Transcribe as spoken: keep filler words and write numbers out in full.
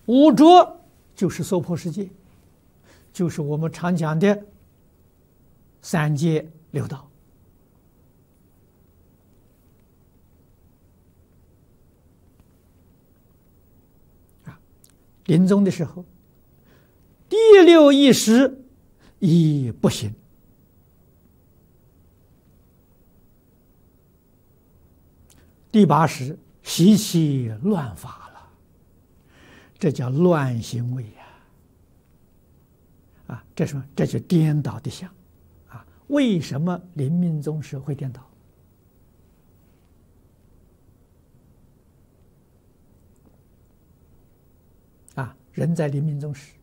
五浊就是娑婆世界，就是我们常讲的三界六道。啊，临终的时候，第六意识已不行，第八识习气乱发了，这叫乱行为呀！啊，这什么？这就颠倒的相啊！为什么临命终时会颠倒？啊，人在临命终时，